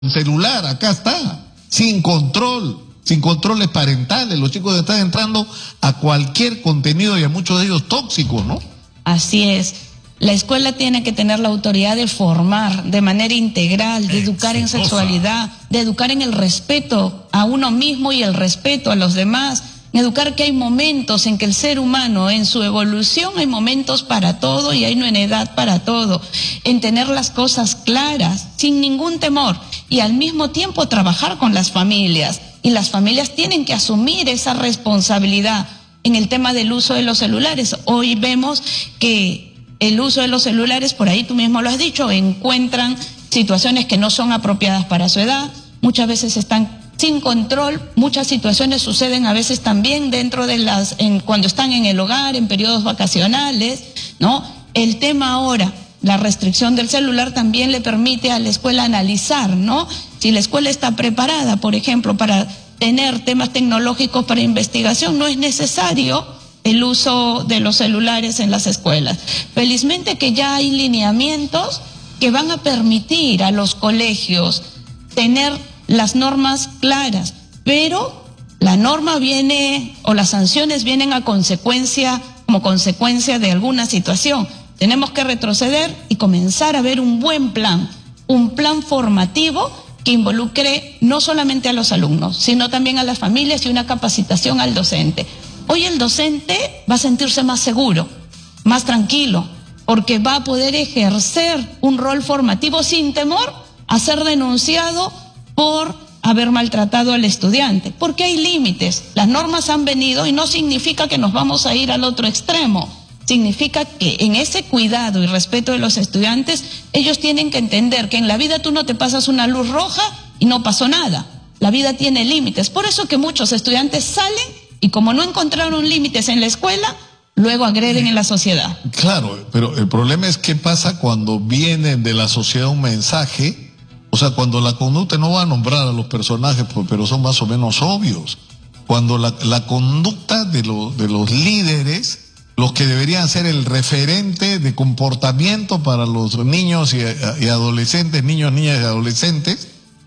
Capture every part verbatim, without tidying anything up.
celular, acá está, sin control, sin controles parentales. Los chicos están entrando a cualquier contenido y a muchos de ellos tóxicos, ¿no? Así es. La escuela tiene que tener la autoridad de formar de manera integral, de educar en sexualidad, de educar en el respeto a uno mismo y el respeto a los demás, educar que hay momentos en que el ser humano en su evolución hay momentos para todo y hay una edad para todo, en tener las cosas claras, sin ningún temor, y al mismo tiempo trabajar con las familias, y las familias tienen que asumir esa responsabilidad en el tema del uso de los celulares. Hoy vemos que el uso de los celulares, por ahí tú mismo lo has dicho, encuentran situaciones que no son apropiadas para su edad, muchas veces están sin control, muchas situaciones suceden a veces también dentro de las, en, cuando están en el hogar, en periodos vacacionales, ¿no? El tema ahora, la restricción del celular también le permite a la escuela analizar, ¿no? Si la escuela está preparada, por ejemplo, para tener temas tecnológicos para investigación, no es necesario el uso de los celulares en las escuelas. Felizmente que ya hay lineamientos que van a permitir a los colegios tener las normas claras, pero la norma viene, o las sanciones vienen a consecuencia, como consecuencia de alguna situación. Tenemos que retroceder y comenzar a ver un buen plan, un plan formativo que involucre no solamente a los alumnos, sino también a las familias y una capacitación al docente. Hoy el docente va a sentirse más seguro, más tranquilo, porque va a poder ejercer un rol formativo sin temor a ser denunciado por haber maltratado al estudiante, porque hay límites. Las normas han venido y no significa que nos vamos a ir al otro extremo, significa que en ese cuidado y respeto de los estudiantes, ellos tienen que entender que en la vida tú no te pasas una luz roja y no pasó nada. La vida tiene límites, por eso que muchos estudiantes salen y como no encontraron límites en la escuela, luego agreden en la sociedad. Claro, pero el problema es qué pasa cuando viene de la sociedad un mensaje, o sea, cuando la conducta, no va a nombrar a los personajes, pero son más o menos obvios, cuando la, la conducta de, lo, de los líderes, los que deberían ser el referente de comportamiento para los niños y, y adolescentes, niños, niñas y adolescentes,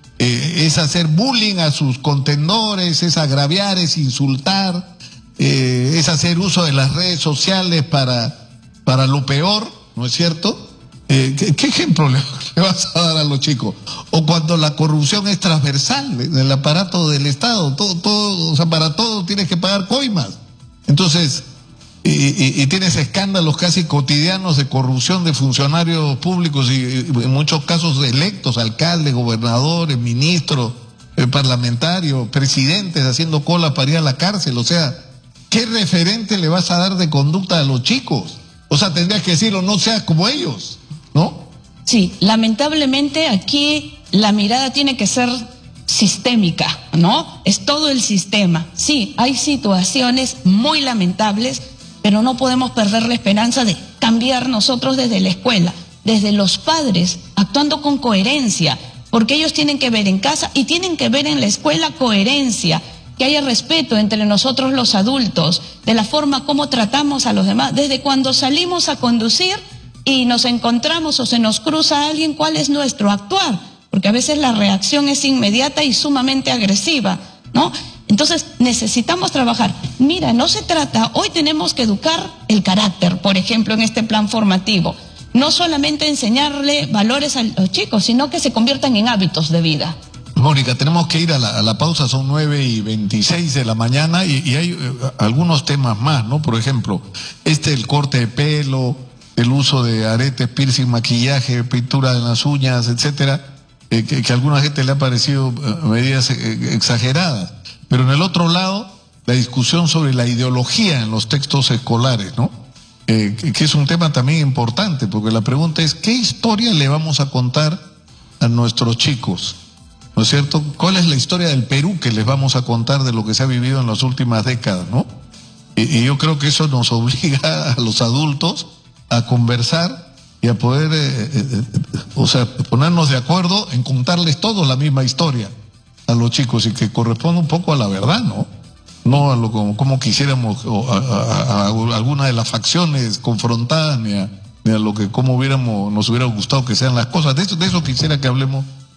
Eh, es hacer bullying a sus contendores, es agraviar, es insultar, eh, es hacer uso de las redes sociales para, para lo peor, ¿no es cierto? Eh, ¿qué, ¿Qué ejemplo le, le vas a dar a los chicos? O cuando la corrupción es transversal en el aparato del Estado, todo, todo, o sea, para todo tienes que pagar coimas. Entonces, Y, y, y tienes escándalos casi cotidianos de corrupción de funcionarios públicos y, y en muchos casos electos, alcaldes, gobernadores, ministros, eh, parlamentarios, presidentes haciendo cola para ir a la cárcel. O sea, ¿qué referente le vas a dar de conducta a los chicos? O sea, tendrías que decirlo, no seas como ellos, ¿no? Sí, lamentablemente aquí la mirada tiene que ser sistémica, ¿no? Es todo el sistema. Sí, hay situaciones muy lamentables, pero no podemos perder la esperanza de cambiar nosotros desde la escuela, desde los padres, actuando con coherencia, porque ellos tienen que ver en casa y tienen que ver en la escuela coherencia, que haya respeto entre nosotros los adultos, de la forma como tratamos a los demás, desde cuando salimos a conducir y nos encontramos o se nos cruza alguien, ¿cuál es nuestro actuar? Porque a veces la reacción es inmediata y sumamente agresiva, ¿no? Entonces necesitamos trabajar. Mira, no se trata, hoy tenemos que educar el carácter, por ejemplo, en este plan formativo. No solamente enseñarle valores a los chicos, sino que se conviertan en hábitos de vida. Mónica, tenemos que ir a la, a la pausa, son nueve y veintiséis de la mañana y, y hay eh, algunos temas más, ¿no? Por ejemplo, este, el corte de pelo, el uso de aretes, piercing, maquillaje, pintura en las uñas, etcétera, eh, que, que a alguna gente le ha parecido eh, medidas eh, exageradas. Pero en el otro lado, la discusión sobre la ideología en los textos escolares, ¿no? Eh, que, que es un tema también importante, porque la pregunta es, ¿qué historia le vamos a contar a nuestros chicos? ¿No es cierto? ¿Cuál es la historia del Perú que les vamos a contar de lo que se ha vivido en las últimas décadas, ¿no? Y, y yo creo que eso nos obliga a los adultos a conversar y a poder, eh, eh, o sea, ponernos de acuerdo en contarles todos la misma historia a los chicos y que corresponde un poco a la verdad, ¿no? No a lo como, como quisiéramos, o a, a, a, a alguna de las facciones confrontadas, ni a, ni a lo que como hubiéramos, nos hubiera gustado que sean las cosas. De eso, de eso quisiera que hablemos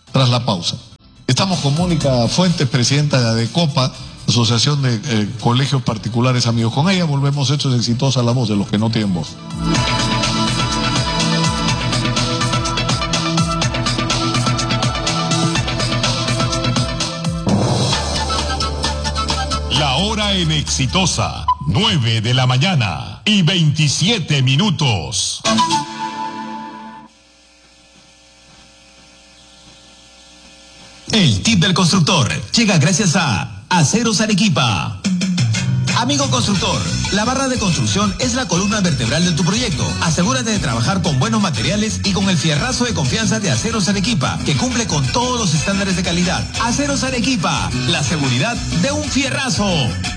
tras la pausa. Estamos con Mónica Fuentes, presidenta de ADECOPA, Asociación de eh, Colegios Particulares Amigos. Con ella volvemos hechos exitosa la voz de los que no tienen voz. La hora en Exitosa, nueve de la mañana y veintisiete minutos. El tip del constructor llega gracias a Aceros Arequipa. Amigo constructor, la barra de construcción es la columna vertebral de tu proyecto. Asegúrate de trabajar con buenos materiales y con el fierrazo de confianza de Aceros Arequipa, que cumple con todos los estándares de calidad. Aceros Arequipa, la seguridad de un fierrazo.